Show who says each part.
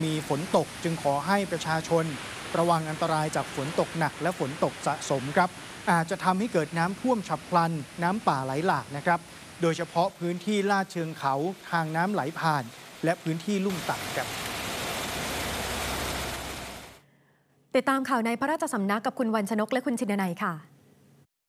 Speaker 1: มีฝนตกจึงขอให้ประชาชนระวังอันตรายจากฝนตกหนักและฝนตกสะสมครับอาจจะทำให้เกิดน้ำท่วมฉับพลันน้ำป่าไหลหลากนะครับโดยเฉพาะพื้นที่ลาดเชิงเขาทางน้ำไหลผ่านและพื้นที่ลุ่มต่ำครับ
Speaker 2: ติดตามข่าวในพระราชสำนักกับคุณวรรณชนกและคุณชินนัยค่ะ